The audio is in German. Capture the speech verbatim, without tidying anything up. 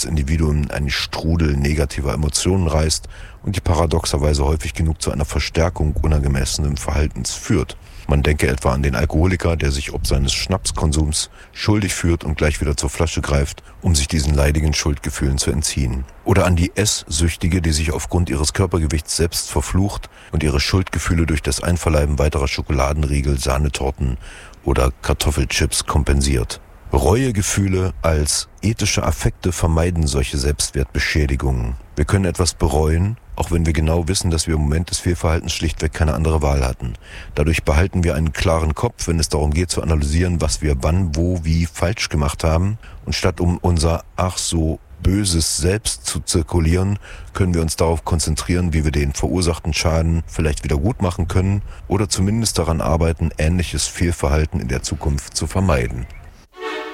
das Individuum in einen Strudel negativer Emotionen reißt und die paradoxerweise häufig genug zu einer Verstärkung unangemessenen Verhaltens führt. Man denke etwa an den Alkoholiker, der sich ob seines Schnapskonsums schuldig führt und gleich wieder zur Flasche greift, um sich diesen leidigen Schuldgefühlen zu entziehen. Oder an die Esssüchtige, die sich aufgrund ihres Körpergewichts selbst verflucht und ihre Schuldgefühle durch das Einverleiben weiterer Schokoladenriegel, Sahnetorten oder Kartoffelchips kompensiert. Reuegefühle als ethische Affekte vermeiden solche Selbstwertbeschädigungen. Wir können etwas bereuen, auch wenn wir genau wissen, dass wir im Moment des Fehlverhaltens schlichtweg keine andere Wahl hatten. Dadurch behalten wir einen klaren Kopf, wenn es darum geht zu analysieren, was wir wann, wo, wie falsch gemacht haben. Und statt um unser ach so böses Selbst zu zirkulieren, können wir uns darauf konzentrieren, wie wir den verursachten Schaden vielleicht wieder gut machen können oder zumindest daran arbeiten, ähnliches Fehlverhalten in der Zukunft zu vermeiden.